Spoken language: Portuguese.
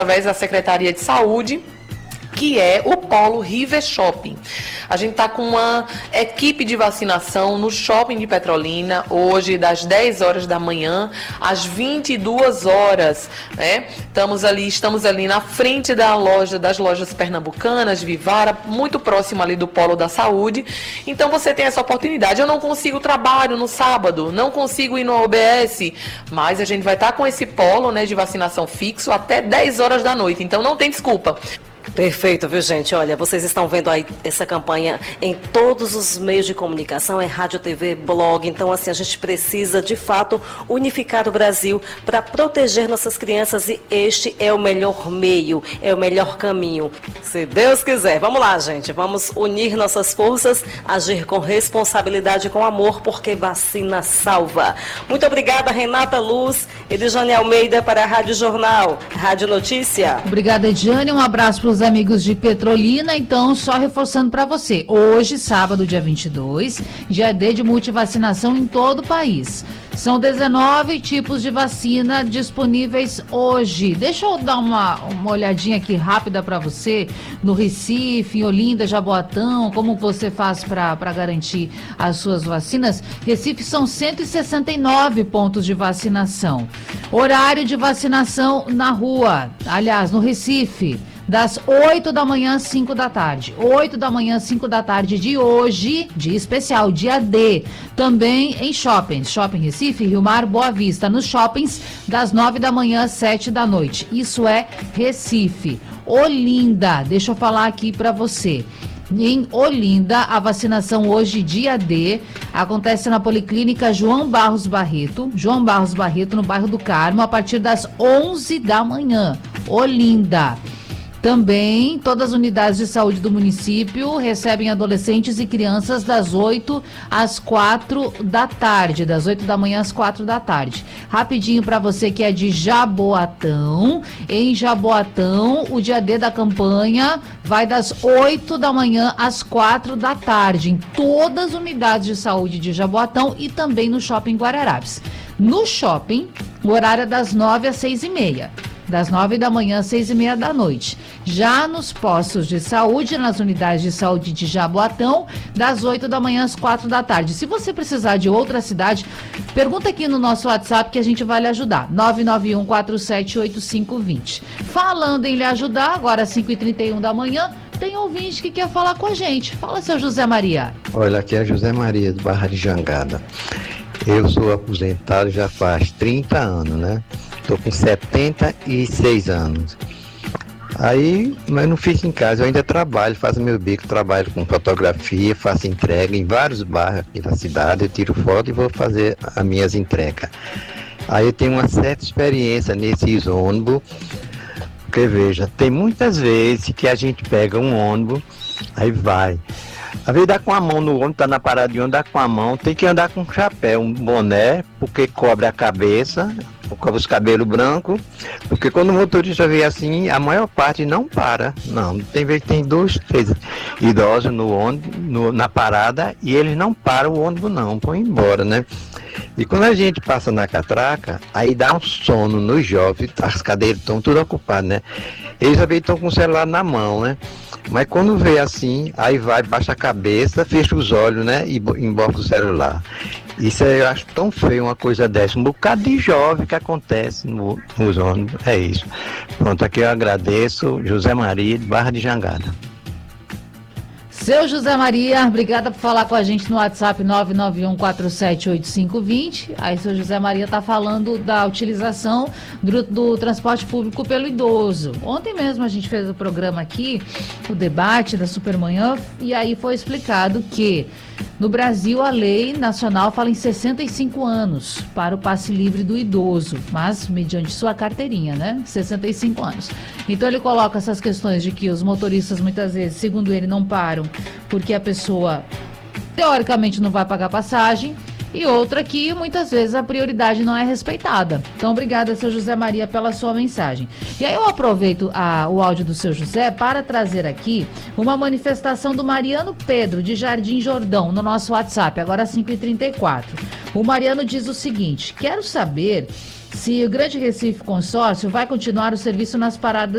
através da Secretaria de Saúde, que é o Polo River Shopping. A gente está com uma equipe de vacinação no Shopping de Petrolina, hoje das 10 horas da manhã às 22 horas, né? Estamos ali na frente das lojas pernambucanas, Vivara, muito próximo ali do Polo da Saúde. Então você tem essa oportunidade. Eu não consigo trabalho no sábado, não consigo ir no OBS, mas a gente vai estar com esse polo, né, de vacinação fixo até 10 horas da noite. Então não tem desculpa. Perfeito, viu, gente? Olha, vocês estão vendo aí essa campanha em todos os meios de comunicação, é rádio, TV, blog. Então, assim, a gente precisa, de fato, unificar o Brasil para proteger nossas crianças e este é o melhor meio, é o melhor caminho. Se Deus quiser. Vamos lá, gente. Vamos unir nossas forças, agir com responsabilidade e com amor, porque vacina salva. Muito obrigada, Renata Luz e Edjane Almeida para a Rádio Jornal, Rádio Notícia. Obrigada, Edjane. Um abraço para os amigos de Petrolina. Então, só reforçando para você, hoje, sábado, dia 22, dia D de multivacinação em todo o país. São 19 tipos de vacina disponíveis hoje. Deixa eu dar uma olhadinha aqui rápida para você, no Recife, em Olinda, Jaboatão, como você faz para garantir as suas vacinas. Recife são 169 pontos de vacinação. Horário de vacinação na rua, aliás, no Recife, das 8 da manhã às 5 da tarde. 8 da manhã às 5 da tarde de hoje, dia especial, dia D. Também em shoppings. Shopping Recife, Rio Mar, Boa Vista. Nos shoppings, das 9 da manhã às 7 da noite. Isso é Recife. Olinda, deixa eu falar aqui para você. Em Olinda, a vacinação hoje, dia D, acontece na Policlínica João Barros Barreto, no bairro do Carmo, a partir das 11 da manhã. Olinda. Também, todas as unidades de saúde do município recebem adolescentes e crianças das 8 às 4 da tarde, das 8 da manhã às 4 da tarde. Rapidinho para você que é de Jaboatão. Em Jaboatão, o dia D da campanha vai das 8 da manhã às 4 da tarde, em todas as unidades de saúde de Jaboatão e também no Shopping Guararapes. No shopping, o horário é das 9 às 6h30. Das 9 da manhã às 6h30 da noite. Já nos postos de saúde, nas unidades de saúde de Jaboatão, das 8 da manhã às 4 da tarde. Se você precisar de outra cidade, pergunta aqui no nosso WhatsApp que a gente vai lhe ajudar. 991478520. Falando em lhe ajudar, agora às 5h31 da manhã, tem ouvinte que quer falar com a gente. Fala, seu José Maria. Olha, aqui é José Maria, do Barra de Jangada. Eu sou aposentado já faz 30 anos, né? Estou com 76 anos. Aí, mas não fico em casa, eu ainda trabalho, faço meu bico, trabalho com fotografia, faço entrega em vários bairros aqui da cidade, eu tiro foto e vou fazer as minhas entregas. Aí eu tenho uma certa experiência nesses ônibus, porque veja, tem muitas vezes que a gente pega um ônibus, aí vai. Às vezes dá com a mão no ônibus, tá na parada de ônibus, dá com a mão, tem que andar com um chapéu, um boné, porque cobre a cabeça, cobre os cabelos brancos, porque quando o motorista vê assim, a maior parte não para, não. Tem vezes que tem 2, 3 idosos no ônibus, na parada, e eles não param o ônibus não, põe embora, né? E quando a gente passa na catraca, aí dá um sono nos jovens, as cadeiras estão tudo ocupadas, né? Eles às vezes estão com o celular na mão, né? Mas quando vê assim, aí vai, baixa a cabeça, fecha os olhos, né? E emborca o celular. Isso eu acho tão feio uma coisa dessa. Um bocado de jovem que acontece nos ônibus. É isso. Pronto, aqui eu agradeço. José Maria, de Barra de Jangada. Seu José Maria, obrigada por falar com a gente no WhatsApp 991478520. Aí seu José Maria está falando da utilização do transporte público pelo idoso. Ontem mesmo a gente fez o programa aqui, o debate da Supermanhã, e aí foi explicado que no Brasil a lei nacional fala em 65 anos para o passe livre do idoso, mas mediante sua carteirinha, né? 65 anos. Então ele coloca essas questões de que os motoristas muitas vezes, segundo ele, não param porque a pessoa teoricamente não vai pagar passagem, e outra que muitas vezes a prioridade não é respeitada. Então, obrigada, seu José Maria, pela sua mensagem. E aí eu aproveito o áudio do seu José para trazer aqui uma manifestação do Mariano Pedro, de Jardim Jordão, no nosso WhatsApp, agora às 5h34. O Mariano diz o seguinte: quero saber se o Grande Recife Consórcio vai continuar o serviço nas paradas